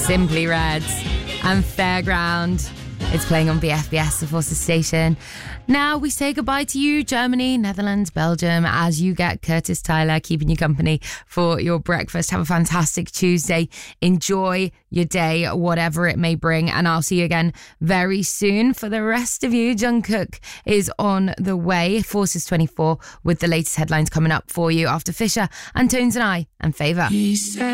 Simply Red and Fairground. It's playing on BFBS, the Forces station. Now we say goodbye to you, Germany, Netherlands, Belgium, as you get Curtis Tyler keeping you company for your breakfast. Have a fantastic Tuesday. Enjoy your day, whatever it may bring. And I'll see you again very soon. For the rest of you, Jungkook is on the way. Forces 24 with the latest headlines coming up for you after Fisher and Tones and I and Favour.